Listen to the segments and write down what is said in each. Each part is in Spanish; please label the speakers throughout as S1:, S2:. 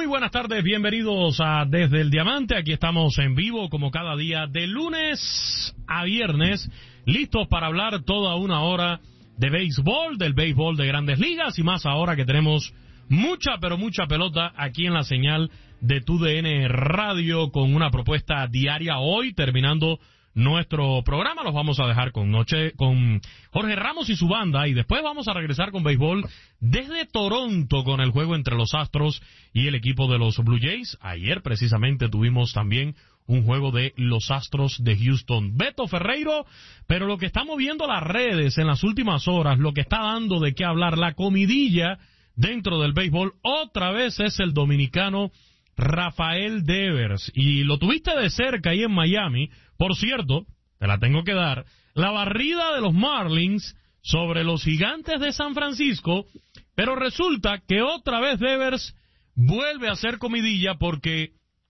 S1: Muy buenas tardes, bienvenidos a Desde el Diamante. Aquí estamos en vivo como cada día de lunes a viernes, listos para hablar toda una hora de béisbol, del béisbol de Grandes Ligas y más ahora que tenemos mucha, pero mucha pelota aquí en la señal de TUDN Radio con una propuesta diaria hoy, terminando nuestro programa. Los vamos a dejar con Jorge Ramos y su banda y después vamos a regresar con béisbol desde Toronto con el juego entre los Astros y el equipo de los Blue Jays. Ayer precisamente tuvimos también un juego de los Astros de Houston. Beto Ferreiro, pero lo que estamos viendo las redes en las últimas horas, lo que está dando de qué hablar, la comidilla dentro del béisbol, otra vez es el dominicano Rafael Devers, y lo tuviste de cerca ahí en Miami. Por cierto, te la tengo que dar, la barrida de los Marlins sobre los Gigantes de San Francisco, pero resulta que otra vez Devers vuelve a hacer comidilla porque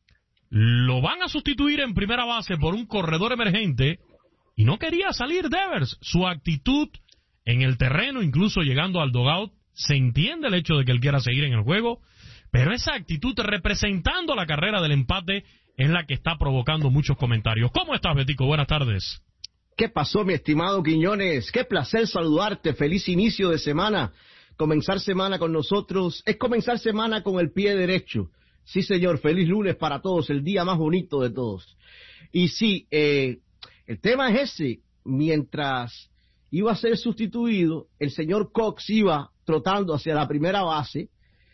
S1: lo van a sustituir en primera base por un corredor emergente y no quería salir Devers. Su actitud en el terreno, incluso llegando al dugout, se entiende el hecho de que él quiera seguir en el juego, pero esa actitud representando la carrera del empate es la que está provocando muchos comentarios. ¿Cómo estás, Betico? Buenas tardes.
S2: ¿Qué pasó, mi estimado Quiñones? Qué placer saludarte. Feliz inicio de semana. Comenzar semana con nosotros es comenzar semana con el pie derecho. Sí, señor. Feliz lunes para todos, el día más bonito de todos. Y sí, el tema es ese. Mientras iba a ser sustituido, el señor Cox iba trotando hacia la primera base.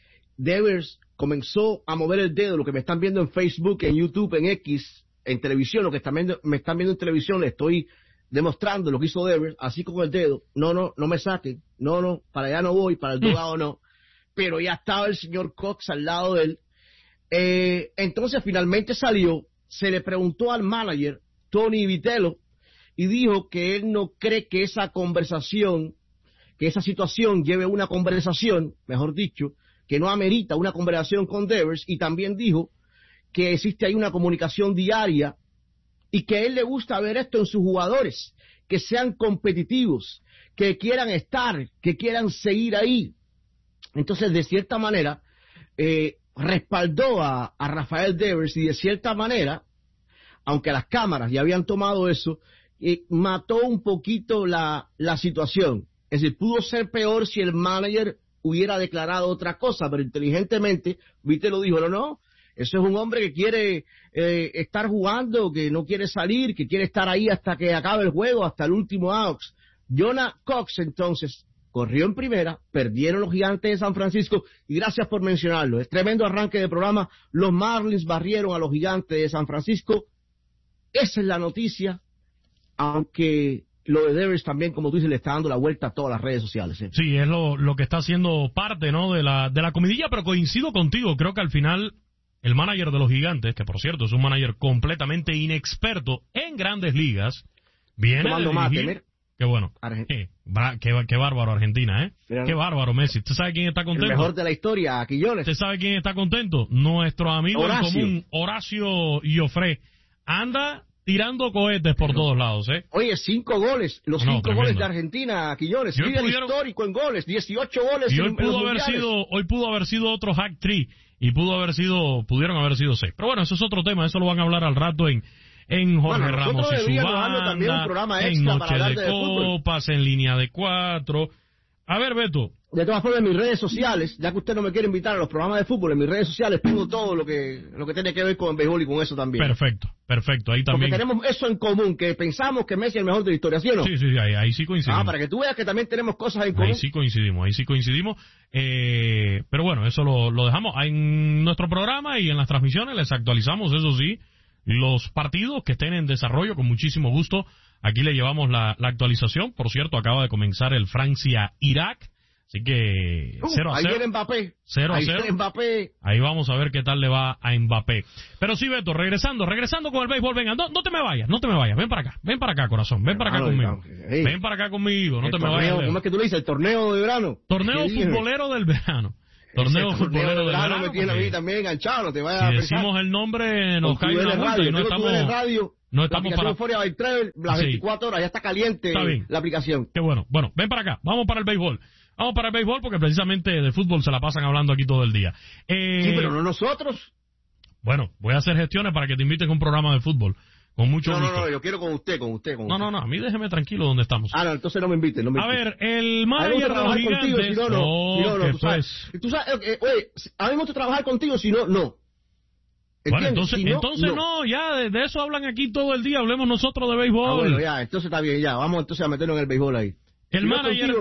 S2: Devers comenzó a mover el dedo, lo que me están viendo en Facebook, en YouTube, en X, en televisión, lo que me están viendo en televisión, le estoy demostrando lo que hizo Devers, así con el dedo, no me saquen, no, para allá no voy, para el dogado no, pero ya estaba el señor Cox al lado de él. Entonces finalmente salió, se le preguntó al manager, Tony Vitello, y dijo que él no cree que esa conversación, que esa situación lleve una conversación, mejor dicho, que no amerita una conversación con Devers, y también dijo que existe ahí una comunicación diaria y que a él le gusta ver esto en sus jugadores, que sean competitivos, que quieran estar, que quieran seguir ahí. Entonces, de cierta manera, respaldó a Rafael Devers y de cierta manera, aunque las cámaras ya habían tomado eso, mató un poquito la situación. Es decir, pudo ser peor si el manager hubiera declarado otra cosa, pero inteligentemente, viste, lo dijo, no, eso es un hombre que quiere estar jugando, que no quiere salir, que quiere estar ahí hasta que acabe el juego, hasta el último out. Jonah Cox, entonces, corrió en primera, perdieron los Gigantes de San Francisco, y gracias por mencionarlo, es tremendo arranque de programa, los Marlins barrieron a los Gigantes de San Francisco, esa es la noticia, aunque lo de Devers también, como tú dices, le está dando la vuelta a todas las redes sociales.
S1: Sí, es lo que está haciendo parte, ¿no?, de la comidilla, pero coincido contigo. Creo que al final el manager de los Gigantes, que por cierto es un manager completamente inexperto en Grandes Ligas, viene
S2: tomando
S1: de dirigir...
S2: mate,
S1: Qué bueno. Qué bárbaro Argentina, ¿eh? Mira, qué bárbaro Messi. ¿Usted sabe quién está contento?
S2: El mejor de la historia, Quillones.
S1: ¿Usted sabe quién está contento? Nuestro amigo
S2: Horacio.
S1: en común, Horacio Joffre. Anda tirando cohetes por todos lados, ¿eh?
S2: Oye, 5 goles, los 5 goles de Argentina, Quillones, líder histórico en goles, 18 goles.
S1: Y hoy pudo haber sido otro hack trick y pudieron haber sido 6. Pero bueno, eso es otro tema, eso lo van a hablar al rato en Jorge Ramos y su banda, en Noche de Copas, en Línea de 4. A ver, Beto.
S2: De todas formas, en mis redes sociales, ya que usted no me quiere invitar a los programas de fútbol, en mis redes sociales pongo todo lo que tiene que ver con el béisbol y con eso también.
S1: Perfecto, ahí también.
S2: Porque tenemos eso en común, que pensamos que Messi es el mejor de la historia, ¿sí o no?
S1: Sí, ahí sí coincidimos.
S2: Para que tú veas que también tenemos cosas en común.
S1: Ahí sí coincidimos. Pero bueno, eso lo dejamos en nuestro programa y en las transmisiones, les actualizamos, eso sí, los partidos que estén en desarrollo con muchísimo gusto. Aquí le llevamos la actualización. Por cierto, acaba de comenzar el Francia-Irak. Así que 0-0.
S2: Ahí viene Mbappé.
S1: 0-0.
S2: Mbappé.
S1: Ahí vamos a ver qué tal le va a Mbappé. Pero sí, Beto, regresando con el béisbol. Venga, no te me vayas. Ven para acá, corazón. Ven para acá conmigo. Ven para acá conmigo. No te me vayas.
S2: ¿Cómo es que tú le dices? ¿El torneo de verano?
S1: Torneo futbolero del verano. Torneo futbolero del verano.
S2: Me tiene a mí también enganchado. No te vayas a
S1: pensar. Si decimos el nombre, nos cae una multa y no estamos...
S2: No estamos para... by Travel, las 24 horas, ya está caliente la aplicación.
S1: Qué bueno. Bueno, ven para acá. Vamos para el béisbol. Vamos para el béisbol porque precisamente de fútbol se la pasan hablando aquí todo el día.
S2: Sí, pero no nosotros.
S1: Bueno, voy a hacer gestiones para que te inviten a un programa de fútbol. Con mucho gusto.
S2: No, yo quiero con usted.
S1: No, a mí déjeme tranquilo donde estamos.
S2: No, entonces no me inviten.
S1: A ver, el manager de los Gigantes...
S2: Contigo, tú sabes, oye, a mí me gusta trabajar contigo, si no, no.
S1: Bueno, entonces no, ya de eso hablan aquí todo el día, hablemos nosotros de béisbol.
S2: Bueno, ya, entonces está bien, ya, vamos entonces a meternos en el béisbol ahí.
S1: El manager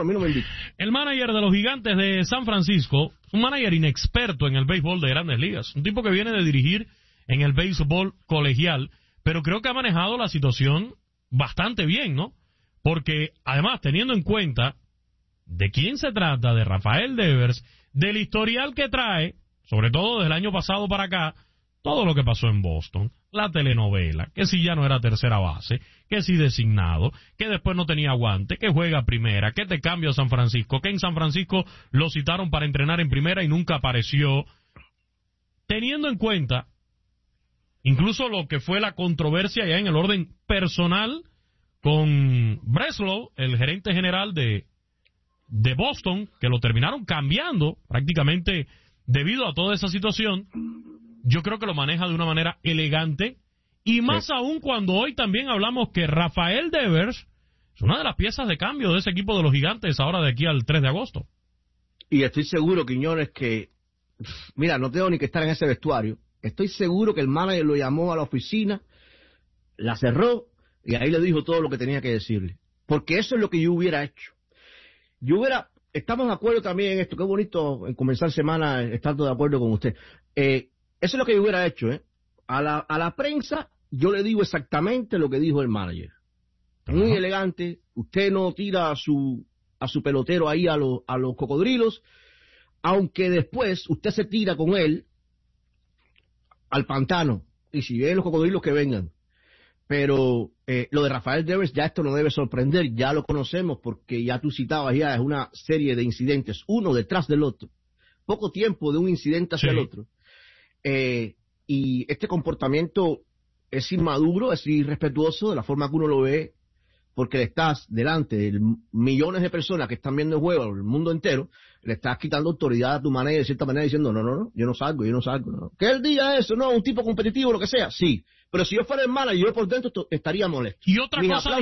S1: de los Gigantes de San Francisco, un manager inexperto en el béisbol de Grandes Ligas, un tipo que viene de dirigir en el béisbol colegial, pero creo que ha manejado la situación bastante bien, ¿no? Porque, además, teniendo en cuenta de quién se trata, de Rafael Devers, del historial que trae, sobre todo del año pasado para acá, todo lo que pasó en Boston, la telenovela, que si ya no era tercera base, que si designado, que después no tenía guante, que juega primera, que te cambio a San Francisco, que en San Francisco lo citaron para entrenar en primera y nunca apareció. Teniendo en cuenta incluso lo que fue la controversia ya en el orden personal con Breslow, el gerente general de Boston, que lo terminaron cambiando prácticamente debido a toda esa situación, yo creo que lo maneja de una manera elegante, y más aún cuando hoy también hablamos que Rafael Devers es una de las piezas de cambio de ese equipo de los Gigantes ahora de aquí al 3 de agosto.
S2: Y estoy seguro, Quiñones, que, mira, no tengo ni que estar en ese vestuario. Estoy seguro que el manager lo llamó a la oficina, la cerró y ahí le dijo todo lo que tenía que decirle. Porque eso es lo que yo hubiera hecho. Estamos de acuerdo también en esto, qué bonito en comenzar semana estando de acuerdo con usted. Eso es lo que yo hubiera hecho, ¿eh? A la prensa yo le digo exactamente lo que dijo el manager. Muy elegante, usted no tira a su pelotero ahí a los cocodrilos, aunque después usted se tira con él al pantano, y si vienen los cocodrilos que vengan. Pero lo de Rafael Devers, ya esto no debe sorprender, ya lo conocemos porque ya tú citabas, ya es una serie de incidentes, uno detrás del otro, poco tiempo de un incidente hacia el otro, y este comportamiento es inmaduro, es irrespetuoso de la forma que uno lo ve, porque le estás delante de millones de personas que están viendo el juego, el mundo entero, le estás quitando autoridad a tu manager de cierta manera diciendo, no, yo no salgo. No. Que él diga eso, no, un tipo competitivo, lo que sea, sí. Pero si yo fuera el manager, yo por dentro estaría molesto.
S1: Y otra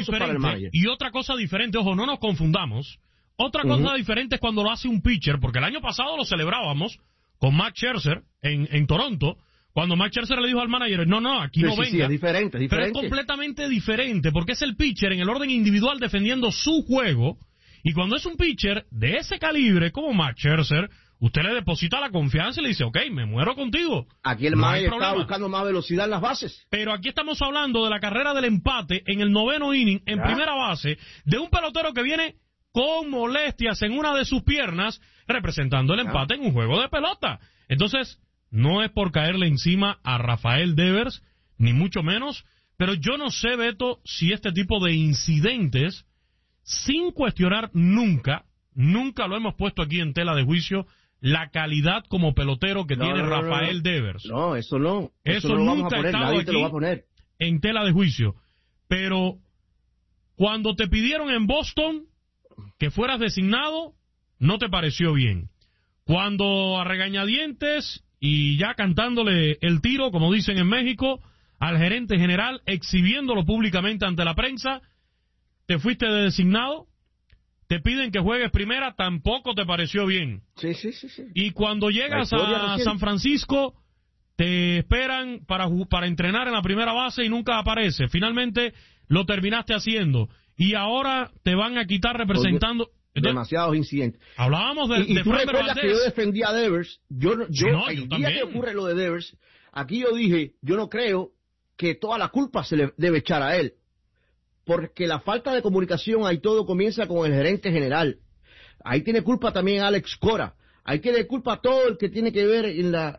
S1: cosa diferente, ojo, no nos confundamos. Otra cosa diferente es cuando lo hace un pitcher, porque el año pasado lo celebrábamos con Max Scherzer en Toronto, cuando Max Scherzer le dijo al manager, no, aquí no venga.
S2: Sí, es diferente.
S1: Pero es completamente diferente, porque es el pitcher en el orden individual defendiendo su juego, y cuando es un pitcher de ese calibre como Max Scherzer, usted le deposita la confianza y le dice, ok, me muero contigo.
S2: Aquí el manager está buscando más velocidad en las bases.
S1: Pero aquí estamos hablando de la carrera del empate en el 9º inning, en primera base, de un pelotero que viene con molestias en una de sus piernas, representando el empate en un juego de pelota. Entonces, no es por caerle encima a Rafael Devers, ni mucho menos, pero yo no sé, Beto, si este tipo de incidentes, sin cuestionar nunca lo hemos puesto aquí en tela de juicio, la calidad como pelotero que tiene Rafael Devers.
S2: No, eso no.
S1: Eso
S2: no
S1: nunca ha estado aquí en tela de juicio. Pero cuando te pidieron en Boston que fueras designado, no te pareció bien. Cuando a regañadientes y ya cantándole el tiro, como dicen en México, al gerente general, exhibiéndolo públicamente ante la prensa, te fuiste de designado, te piden que juegues primera, tampoco te pareció bien.
S2: Sí.
S1: Y cuando llegas a San Francisco, te esperan para entrenar en la primera base y nunca aparece. Finalmente lo terminaste haciendo. Y ahora te van a quitar representando...
S2: Demasiados incidentes.
S1: Hablábamos de
S2: tú recuerdas que yo defendía a Devers. El día
S1: también.
S2: que ocurre lo de Devers, aquí yo dije, yo no creo que toda la culpa se le debe echar a él. Porque la falta de comunicación, ahí todo comienza con el gerente general. Ahí tiene culpa también Alex Cora. Ahí tiene culpa todo el que tiene que ver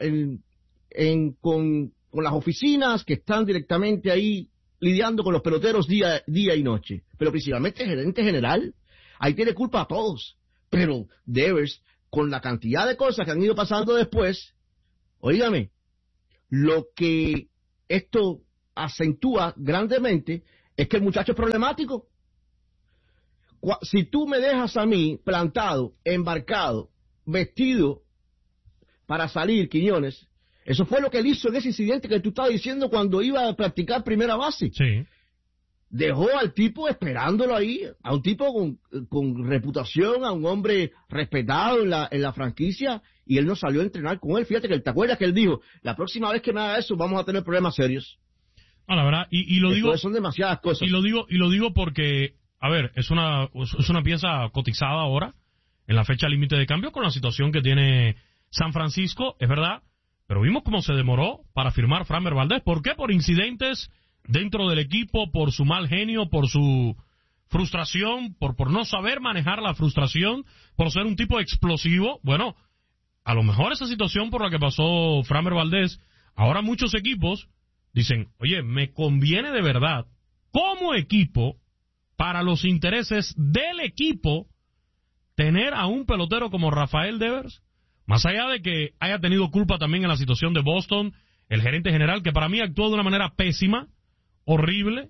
S2: con las oficinas que están directamente ahí lidiando con los peloteros día y noche. Pero principalmente el gerente general. Ahí tiene culpa a todos. Pero Devers, con la cantidad de cosas que han ido pasando después, óigame, lo que esto acentúa grandemente es que el muchacho es problemático. Si tú me dejas a mí plantado, embarcado, vestido para salir, Quiñones, eso fue lo que él hizo en ese incidente que tú estabas diciendo cuando iba a practicar primera base.
S1: Sí.
S2: Dejó al tipo esperándolo ahí, a un tipo con reputación, a un hombre respetado en la franquicia, y él no salió a entrenar con él. Fíjate que te acuerdas que él dijo, la próxima vez que me haga eso vamos a tener problemas serios.
S1: La verdad, y lo digo...
S2: Son demasiadas cosas.
S1: Y lo digo porque, a ver, es una pieza cotizada ahora, en la fecha límite de cambio, con la situación que tiene San Francisco, es verdad, pero vimos cómo se demoró para firmar Framber Valdez. ¿Por qué? Por incidentes dentro del equipo, por su mal genio, por su frustración, por no saber manejar la frustración, por ser un tipo explosivo. Bueno, a lo mejor esa situación por la que pasó Framber Valdez, ahora muchos equipos dicen, oye, me conviene de verdad, como equipo, para los intereses del equipo, tener a un pelotero como Rafael Devers, más allá de que haya tenido culpa también en la situación de Boston, el gerente general, que para mí actuó de una manera pésima, horrible,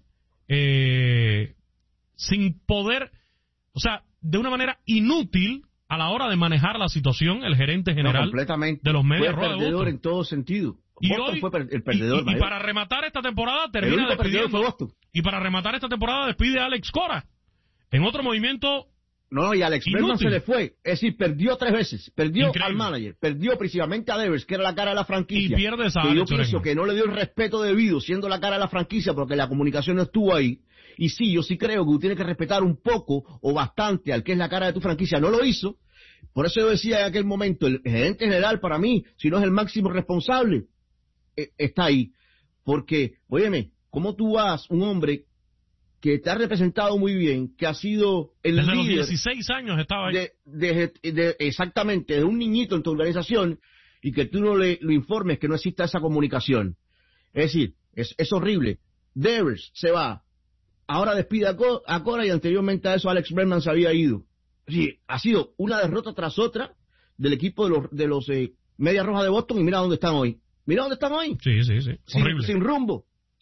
S1: sin poder, o sea, de una manera inútil a la hora de manejar la situación, el gerente general de los Medias Rojas de Boston.
S2: Perdedor en todo sentido.
S1: Y
S2: Boston
S1: hoy,
S2: fue el perdedor.
S1: Y para rematar esta temporada termina despidiendo. Y para rematar esta temporada despide a Alex Cora. En otro movimiento.
S2: No, y Alex Bregman se le fue. Es decir, perdió 3 veces. Perdió al manager, perdió principalmente a Devers, que era la cara de la franquicia.
S1: Y pierdes a
S2: Alex.
S1: Alex
S2: Yo pienso que no le dio el respeto debido, siendo la cara de la franquicia, porque la comunicación no estuvo ahí. Y sí, yo sí creo que tú tienes que respetar un poco o bastante al que es la cara de tu franquicia. No lo hizo. Por eso yo decía en aquel momento, el gerente general para mí, si no es el máximo responsable, está ahí. Porque, óyeme, ¿cómo tú vas, un hombre que te ha representado muy bien, que ha sido el
S1: desde
S2: líder...
S1: los 16 años estaba ahí.
S2: Exactamente, de un niñito en tu organización, y que tú no lo informes que no exista esa comunicación? Es decir, es horrible. Devers se va, ahora despide a Cora, y anteriormente a eso Alex Bregman se había ido. Sí, ha sido una derrota tras otra del equipo de los Medias Rojas de Boston, y mira dónde están hoy. Mira dónde están hoy.
S1: Sí. Horrible.
S2: Sin rumbo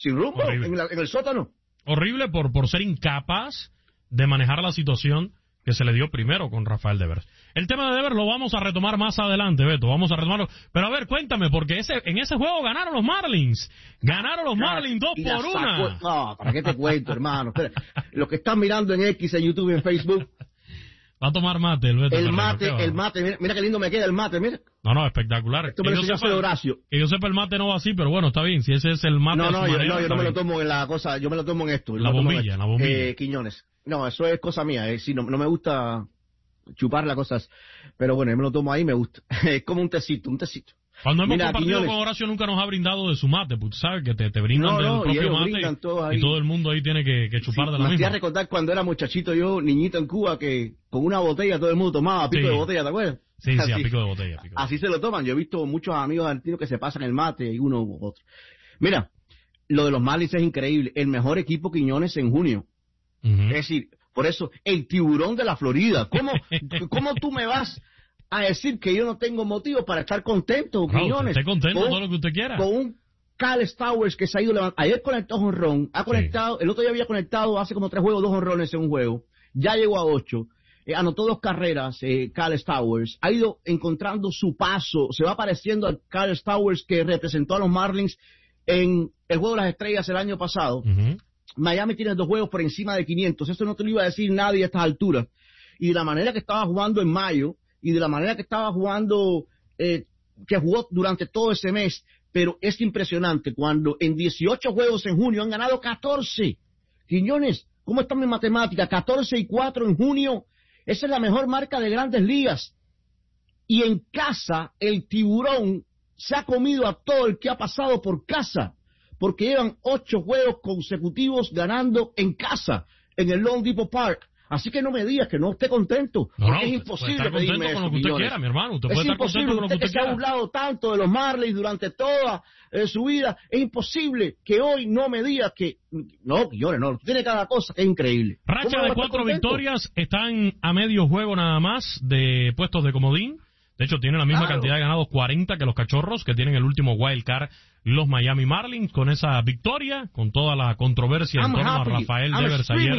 S2: en el sótano.
S1: Horrible por ser incapaz de manejar la situación que se le dio primero con Rafael Devers. El tema de Devers lo vamos a retomar más adelante, Beto, vamos a retomarlo. Pero a ver, cuéntame, porque en ese juego ganaron los Marlins. Ganaron los Marlins 2-1.
S2: No, ¿para qué te cuento, hermano? Espera. Los que están mirando en X, en YouTube, en Facebook...
S1: Va a tomar mate el Beto.
S2: El mate, mira qué lindo me queda el mate, mira.
S1: No, espectacular.
S2: Esto me lo enseñó de Horacio.
S1: Que yo sepa, el mate no va así, pero bueno, está bien, si ese es el mate.
S2: No, yo no me lo tomo en la cosa, yo me lo tomo en esto.
S1: La bombilla.
S2: Quiñones. No, eso es cosa mía, sí, no me gusta chupar las cosas, pero bueno, yo me lo tomo ahí, me gusta. Es como un tecito.
S1: Cuando hemos compartido con Horacio nunca nos ha brindado de su mate, pues sabes que te brindan del propio mate y todo el mundo ahí tiene que chupar de la misma. Me
S2: hacía recordar cuando era muchachito yo, niñito en Cuba, que con una botella todo el mundo tomaba a pico de botella, ¿te acuerdas?
S1: Sí, a pico de botella.
S2: Así se lo toman. Yo he visto muchos amigos argentinos que se pasan el mate y uno u otro. Mira, lo de los Marlins es increíble. El mejor equipo, Quiñones, en junio. Es decir, por eso, el tiburón de la Florida. ¿Cómo tú me vas a decir que yo no tengo motivo para estar contento, Quiñones?
S1: Esté contento todo lo que usted quiera.
S2: Con un Kyle Stowers que se ha ido levantando. Ayer conectó jonrón, conectado, el otro día había conectado hace como 3 juegos, 2 jonrones en un juego. Ya llegó a 8. Anotó 2 carreras, Kyle Stowers. Ha ido encontrando su paso. Se va pareciendo a Kyle Stowers que representó a los Marlins en el Juego de las Estrellas el año pasado. Miami tiene 2 juegos por encima de 500. Eso no te lo iba a decir nadie a estas alturas. Y de la manera que estaba jugando en mayo, y de la manera que estaba jugando, que jugó durante todo ese mes, pero es impresionante cuando en 18 juegos en junio han ganado 14. Quiñones, ¿cómo está mi matemática? 14-4 en junio, esa es la mejor marca de Grandes Ligas. Y en casa, el tiburón se ha comido a todo el que ha pasado por casa, porque llevan 8 juegos consecutivos ganando en casa, en el Lone Depot Park. Así que no me digas que no esté contento, porque es imposible pedirme eso,
S1: con lo que usted quiera, mi hermano. Usted
S2: es
S1: puede estar contento con lo que usted
S2: quiera. Se ha burlado tanto de los Marlins durante toda su vida. Es imposible que hoy no me digas que... No, Quiñones, no. Tiene cada cosa que es increíble.
S1: Racha de 4 victorias. Están a medio juego nada más de puestos de comodín. De hecho, tienen la misma cantidad de ganados 40 que los Cachorros, que tienen el último wild card, los Miami Marlins. Con esa victoria, con toda la controversia en torno a Rafael Devers ayer.